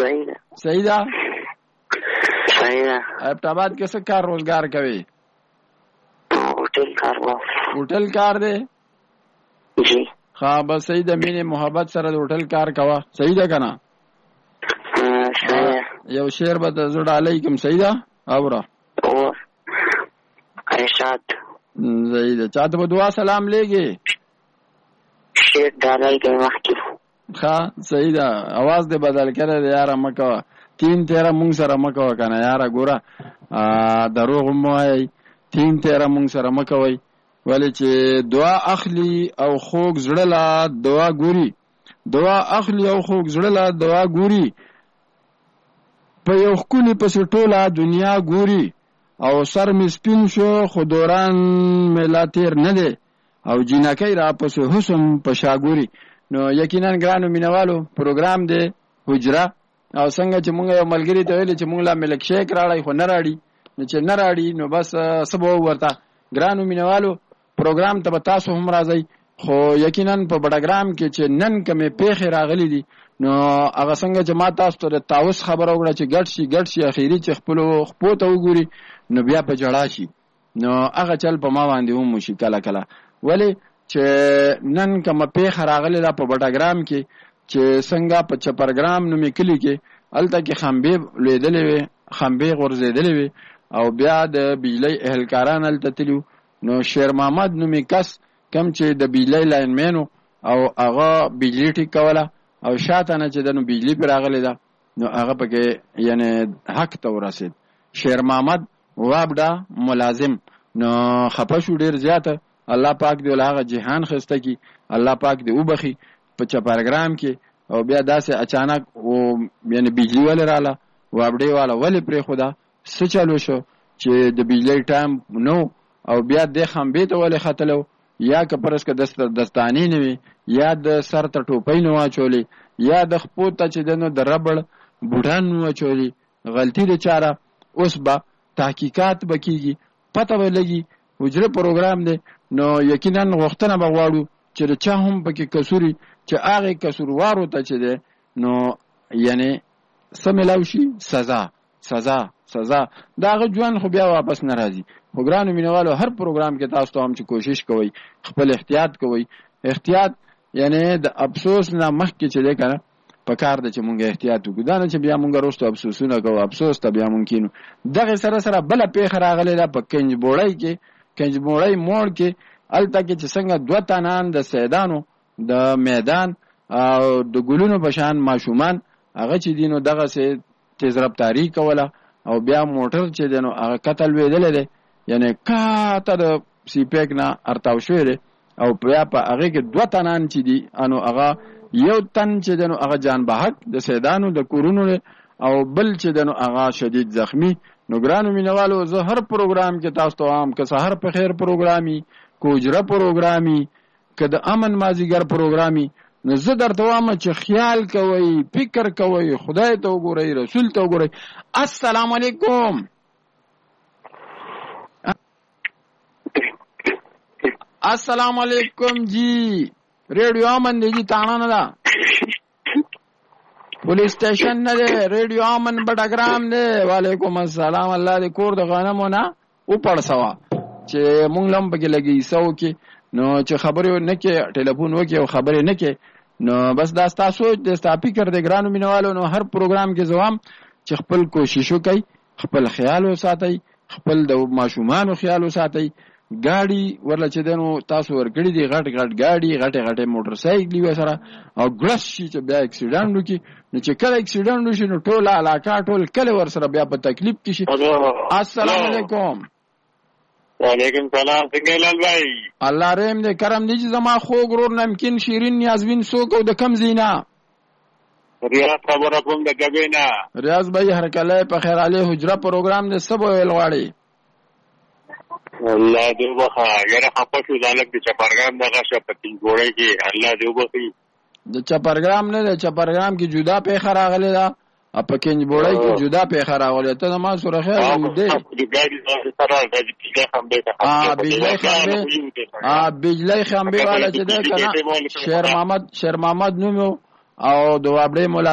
صحیح ده. صحیح ده. ابټاباد کې څه کار روزګار کوي؟ होटल کار و. होटल کار دی؟ جی. ها بس صحیح ده. مینه محبت سره د होटल کار کوا. صحیح ده کنه؟ یو شعر به د زړه علیکم. صحیح ده؟ اوره او ارشاد. صحیح ده. چاته به دعا سلام لګي؟ شعر ډالای کې مخکې. ها صحیح ده. आवाज دې بدل کړه یار مکه. 3-13 مونږ سره مکه کنه یار. ګوره دروغ مو وای. 3-13 مونږ سره مکه وای. ولی چې دعا اخلي او خوږ زړه لا دعا ګوري. دعا اخلي او خوږ زړه لا دعا ګوري. په یو خونی پس ټوله دنیا ګوري. او سر می سپین شو خو دوران ملا تیر نه دی. او جنکای را پس حسن په شاګوري. نو یقینا ګرانو مینوالو پروګرام دی حجره. او څنګه چې مونږ یو ملګری ته ویل چې مونږ لا ملک شیک راړی خو نه راړي. نو چې نه راړي نو بس سبا ورته ګرانو مینوالو پروګرام ته تاسو هم راځي. خو یقینا په بډاګرام کې چې نن کومه پیښه راغلي دي نو هغه څنګه چې ما تاسو ته تاوس خبر وکړه چې ګډ شي اخیری چې خپل خپو ته وګوري نو بیا په جړا شي. نو هغه چل په ما باندې هم شي کله کله. ولی چې نن کومه پیښه راغلي ده په بډاګرام کې چې څنګه په چپرګرام نو میکلی کې الته کې خمبې لیدلې وي. خمبې غورځېدلې وي او بیا د بجلی اهلکاران الته تلو. نو شیر محمد نو میکس کم چې د بجلی لاین مینو او هغه بجلی ټیک کوله او شاته نه چې د نو بجلی پر راغلی ده نو هغه پکې یعنی حق ته ورسید. شیر محمد وابډا ملازم نو خپه شو ډیر زیاته. الله پاک دی هغه جهان خسته کی. الله پاک دی وبخي په چپرګرام کې. او بیا داسې اچانک او یعنی بجلی ول رااله وابډي والا ولې پر خدا څه چالو شو چې د بجلی ټایم نو او بیا د خمبې ته ولې خطلو یا که پرس که دستانی نه وي یا د سر ته ټوپۍ نه واچولې یا د خپو ته چې دنو د ربړ بوډان نه واچولې. غلطي د چاره اوس به تحقیقات بکیږي پته به لګي. حجره پروګرام دی نو یقینا غوښتنه به غواړو چې چا هم پکې کسوري چې هغه کسوروارو ته چې دی نو یعنی سملاو شي سزا داغه ژوند خو بیا واپس نه راځي. خو ګرانو مینوالو هر پروګرام کې تاسو ته هم چې کوشش کوئ خپل احتیاط کوئ. احتیاط یعنی د افسوس نه مخکې چې دی کنه په کار د چې مونږ احتیاط وکړو. دا نه چې بیا مونږ وروسته افسوسونه کوو. افسوس ته بیا ممکنو دغه سره بل پیښه راغلی ده په کنج بوړی موړ کې الته کې چې څنګه 2 تنان د سیدانو د میدان او د ګلونو بشان ماشومان هغه چې دینو دغه سه تیز رفتاری کوله او بیا موټر چې دینو هغه قتل ویدل دي یعنی کاته د سی پیک نه ارتاو شوی دی او بیا په هغه کې 2 تنان چې دي انو هغه یو تن چې دینو هغه جان بحق د سیدانو د کورونو او بل چې دینو هغه شدید زخمی. نو ګرانو مینوالو زه هر پروګرام کې تاسو ته عام که سحر په خیر پروګرامي کوجره پروګرامي که د امن مازیګر پروګرامي نو زه درته وایم چې خیال کوئ فکر کوئ خدای ته وګورئ رسول ته وګورئ. السلام علیکم. السلام علیکم جی. ریډیو امن دی جی تانا نه ده پولیس سټیشن نه ده ریډیو امن بټاګرام دی. وعلیکم السلام. الله دې کور د غنمو نه وپړ سوا چې مونږ لم پکې لګي سو کې نو چې خبرې نه کې ټلیفون وکي او خبرې نه کې نو بس دا تاسو د فکر د ګرانو مینوالو نو هر پروګرام کې زوام چې خپل کوشش وکړي خپل خیال وساتئ خپل د ماشومان خیال وساتئ. ګاډي ورله چې دنو تاسو ورګړي دي غټ ګاډي غټه موټر سایکل وسره او ګرس شي چې بیا اکسیډنټ وکړي نو چې کله اکسیډنټ وشي نو ټول علاقه ټول کله ور سره بیا په تکلیف کې شي. السلام علیکم. وعلیکم سلام. څنګه لال بھائی؟ الله رحم دې کرم دې چې زما خو ګرور نمکین شیرین نیازبین سوک او د کم زینا ریاض خبره کوم د غبینا. ریاض بھائی هر کله په خیر علي حجره پروګرام دې سبو ویلواړي. الله دې وبخا یاره خپل شو ځالک د چپرګرام دغه شپتین ګوړې کې الله دې وبخي. د چپرګرام نه د چپرګرام کې جدا په خیر راغلی دا په کنج بوړای کې جدا په خیر راغلی ته ما سره خیر دې بجلی خمبه والا چې ده کنه شیر محمد نومو او د وابړې مولا